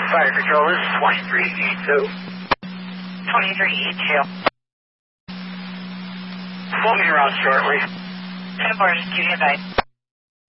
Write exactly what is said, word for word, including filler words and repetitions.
Fire Control, this is twenty-three E two. twenty-three E two. Pull me around shortly. ten four, give me a bite.